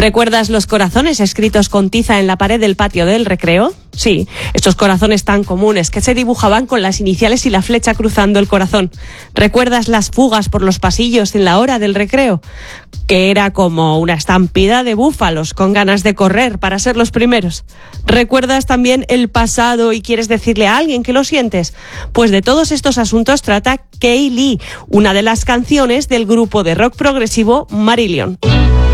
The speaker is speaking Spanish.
¿Recuerdas los corazones escritos con tiza en la pared del patio del recreo? Sí, estos corazones tan comunes que se dibujaban con las iniciales y la flecha cruzando el corazón. ¿Recuerdas las fugas por los pasillos en la hora del recreo? Que era como una estampida de búfalos con ganas de correr para ser los primeros. ¿Recuerdas también el pasado y quieres decirle a alguien que lo sientes? Pues de todos estos asuntos trata Kay Lee, una de las canciones del grupo de rock progresivo Marillion.